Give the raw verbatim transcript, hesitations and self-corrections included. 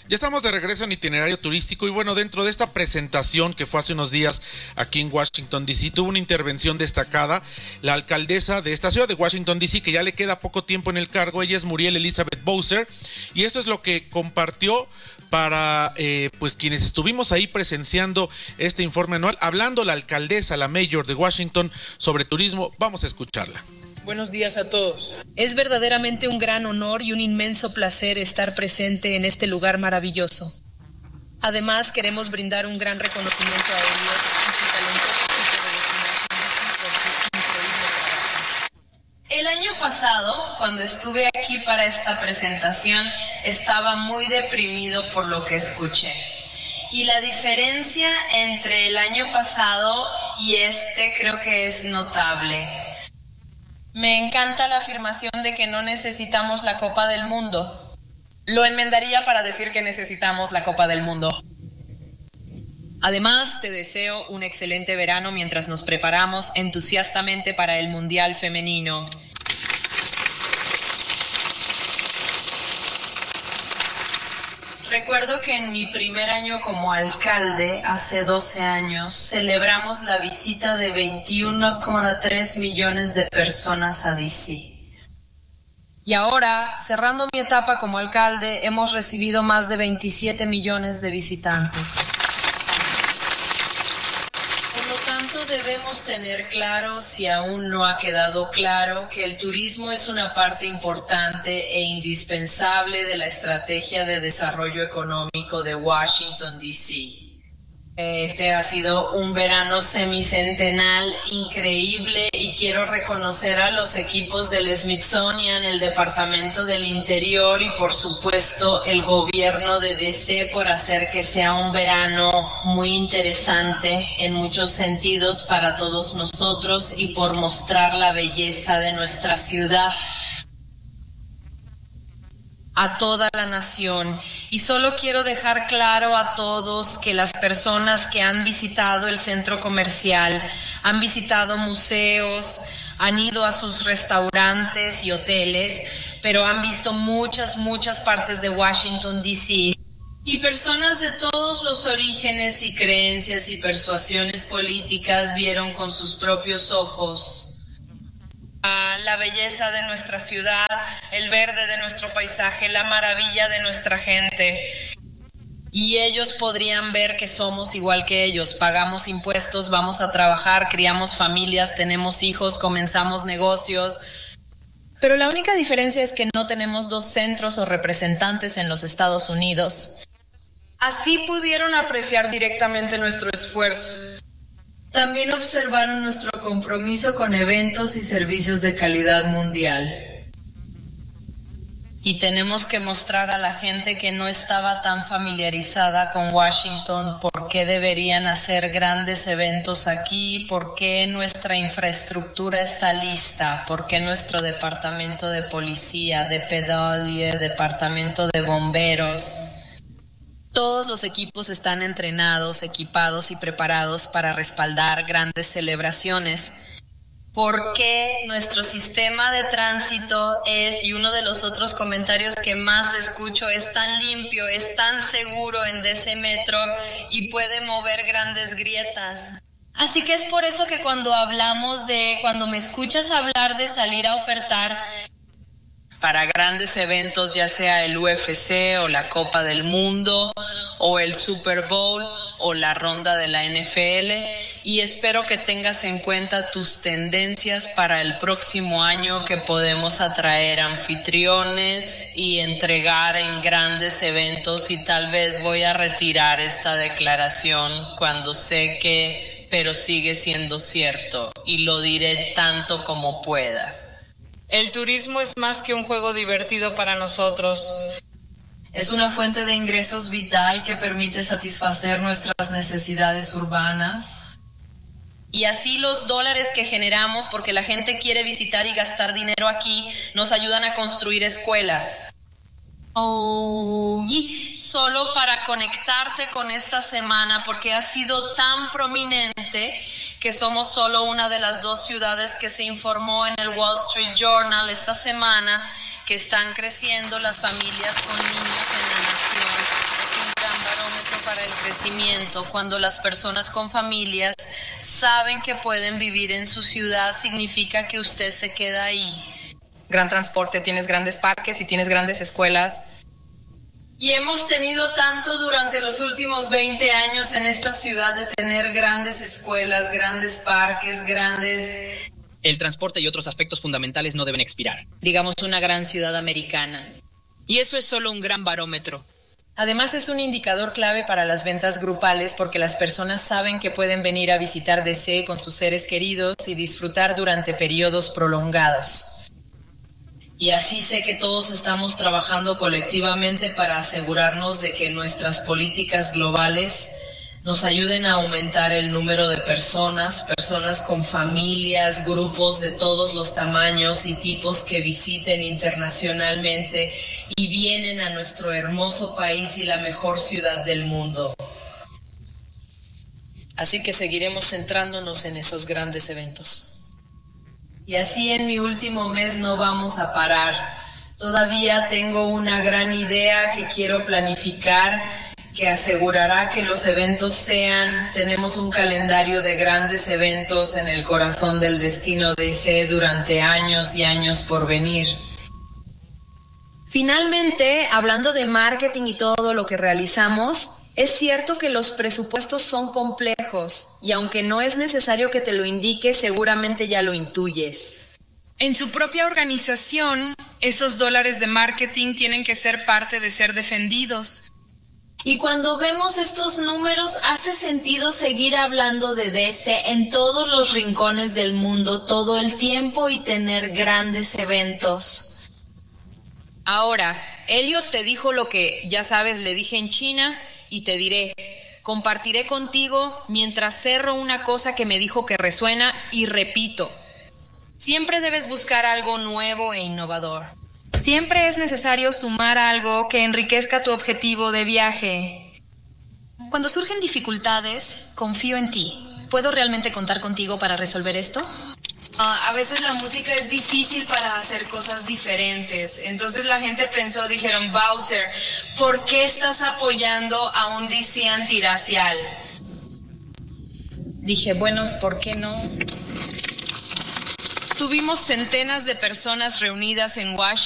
Ya estamos de regreso en Itinerario Turístico y bueno, dentro de esta presentación que fue hace unos días aquí en Washington, D C, tuvo una intervención destacada la alcaldesa de esta ciudad de Washington, D C, que ya le queda poco tiempo en el cargo. Ella es Muriel Elizabeth Bowser y esto es lo que compartió para eh, pues quienes estuvimos ahí presenciando este informe anual, hablando la alcaldesa, la mayor de Washington, sobre turismo. Vamos a escucharla. Buenos días a todos. Es verdaderamente un gran honor y un inmenso placer estar presente en este lugar maravilloso. Además, queremos brindar un gran reconocimiento a Elliot y su talentoso equipo de Destination por su increíble trabajo. El año pasado, cuando estuve aquí para esta presentación, estaba muy deprimido por lo que escuché. Y la diferencia entre el año pasado y este creo que es notable. Me encanta la afirmación de que no necesitamos la Copa del Mundo. Lo enmendaría para decir que necesitamos la Copa del Mundo. Además, te deseo un excelente verano mientras nos preparamos entusiastamente para el Mundial Femenino. Recuerdo que en mi primer año como alcalde, hace doce años, celebramos la visita de veintiuno coma tres millones de personas a D C. Y ahora, cerrando mi etapa como alcalde, hemos recibido más de veintisiete millones de visitantes. Por lo tanto, debemos tener claro, si aún no ha quedado claro, que el turismo es una parte importante e indispensable de la estrategia de desarrollo económico de Washington, D C. Este ha sido un verano semicentenal increíble y quiero reconocer a los equipos del Smithsonian, el Departamento del Interior y por supuesto el gobierno de D C por hacer que sea un verano muy interesante en muchos sentidos para todos nosotros y por mostrar la belleza de nuestra ciudad a toda la nación. Y solo quiero dejar claro a todos que las personas que han visitado el centro comercial, han visitado museos, han ido a sus restaurantes y hoteles, pero han visto muchas, muchas partes de Washington, D C. Y personas de todos los orígenes y creencias y persuasiones políticas vieron con sus propios ojos la belleza de nuestra ciudad, el verde de nuestro paisaje, la maravilla de nuestra gente. Y ellos podrían ver que somos igual que ellos, pagamos impuestos, vamos a trabajar, criamos familias, tenemos hijos, comenzamos negocios. Pero la única diferencia es que no tenemos dos centros o representantes en los Estados Unidos. Así pudieron apreciar directamente nuestro esfuerzo. También observaron nuestro compromiso con eventos y servicios de calidad mundial. Y tenemos que mostrar a la gente que no estaba tan familiarizada con Washington por qué deberían hacer grandes eventos aquí, por qué nuestra infraestructura está lista, por qué nuestro departamento de policía, de P W, departamento de bomberos. Todos los equipos están entrenados, equipados y preparados para respaldar grandes celebraciones. ¿Por qué nuestro sistema de tránsito es, y uno de los otros comentarios que más escucho, es tan limpio, es tan seguro en D C Metro y puede mover grandes grietas? Así que es por eso que cuando hablamos de, cuando me escuchas hablar de salir a ofertar para grandes eventos, ya sea el U F C o la Copa del Mundo o el Super Bowl o la ronda de la N F L, y espero que tengas en cuenta tus tendencias para el próximo año, que podemos atraer anfitriones y entregar en grandes eventos, y tal vez voy a retirar esta declaración cuando sé que, pero sigue siendo cierto, y lo diré tanto como pueda. El turismo es más que un juego divertido para nosotros. Es una fuente de ingresos vital que permite satisfacer nuestras necesidades urbanas. Y así los dólares que generamos, porque la gente quiere visitar y gastar dinero aquí, nos ayudan a construir escuelas. Oh, y solo para conectarte con esta semana, porque ha sido tan prominente que somos solo una de las dos ciudades que se informó en el Wall Street Journal esta semana que están creciendo las familias con niños en la nación. Es un gran barómetro para el crecimiento. Cuando las personas con familias saben que pueden vivir en su ciudad, significa que usted se queda ahí. Gran transporte, tienes grandes parques y tienes grandes escuelas. Y hemos tenido tanto durante los últimos veinte años en esta ciudad de tener grandes escuelas, grandes parques, grandes... El transporte y otros aspectos fundamentales no deben expirar. Digamos una gran ciudad americana. Y eso es solo un gran barómetro. Además es un indicador clave para las ventas grupales porque las personas saben que pueden venir a visitar D C con sus seres queridos y disfrutar durante periodos prolongados. Y así sé que todos estamos trabajando colectivamente para asegurarnos de que nuestras políticas globales nos ayuden a aumentar el número de personas, personas con familias, grupos de todos los tamaños y tipos que visiten internacionalmente y vienen a nuestro hermoso país y la mejor ciudad del mundo. Así que seguiremos centrándonos en esos grandes eventos. Y así en mi último mes no vamos a parar. Todavía tengo una gran idea que quiero planificar, que asegurará que los eventos sean, tenemos un calendario de grandes eventos en el corazón del destino D C durante años y años por venir. Finalmente, hablando de marketing y todo lo que realizamos, es cierto que los presupuestos son complejos y aunque no es necesario que te lo indique, seguramente ya lo intuyes. En su propia organización, esos dólares de marketing tienen que ser parte de ser defendidos. Y cuando vemos estos números, hace sentido seguir hablando de D C en todos los rincones del mundo todo el tiempo y tener grandes eventos. Ahora, Elliot te dijo lo que, ya sabes, le dije en China y te diré. Compartiré contigo mientras cerro una cosa que me dijo que resuena y repito. Siempre debes buscar algo nuevo e innovador. Siempre es necesario sumar algo que enriquezca tu objetivo de viaje. Cuando surgen dificultades, confío en ti. ¿Puedo realmente contar contigo para resolver esto? Uh, a veces la música es difícil para hacer cosas diferentes. Entonces la gente pensó, dijeron, Bowser, ¿por qué estás apoyando a un D C antirracial? Dije, bueno, ¿por qué no? Tuvimos centenas de personas reunidas en Washington.